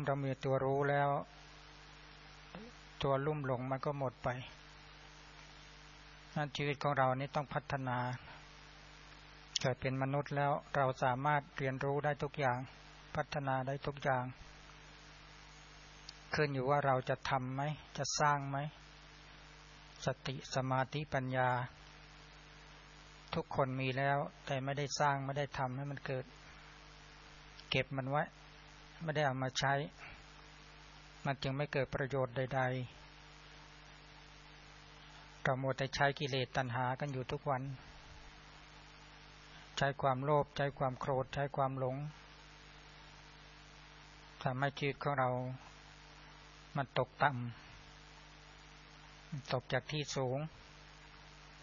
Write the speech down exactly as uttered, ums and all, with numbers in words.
เรามีตัวรู้แล้วตัวลุ่มหลงมันก็หมดไปนั่นชีวิตของเรานี่ต้องพัฒนาเกิดเป็นมนุษย์แล้วเราสามารถเรียนรู้ได้ทุกอย่างพัฒนาได้ทุกอย่างขึ้นอยู่ว่าเราจะทำไหมจะสร้างไหมสติสมาธิปัญญาทุกคนมีแล้วแต่ไม่ได้สร้างไม่ได้ทำให้มันเกิดเก็บมันไว้ไม่ได้เอามาใช้มันจึงไม่เกิดประโยชน์ใดๆเราโมแต่ใช้กิเลสตัณหากันอยู่ทุกวันใช้ความโลภใช้ความโกรธใช้ความหลงทำให้ชีวิตของเรามันตกต่ำตกจากที่สูง